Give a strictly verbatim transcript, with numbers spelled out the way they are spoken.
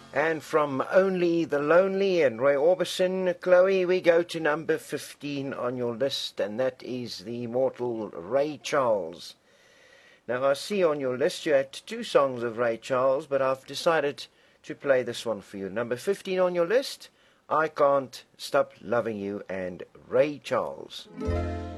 And from Only the Lonely and Roy Orbison, Chloe, we go to number fifteen on your list, and that is the immortal Ray Charles. Now, I see on your list you had two songs of Ray Charles, but I've decided to play this one for you. Number fifteen on your list, I Can't Stop Loving You, and Ray Charles.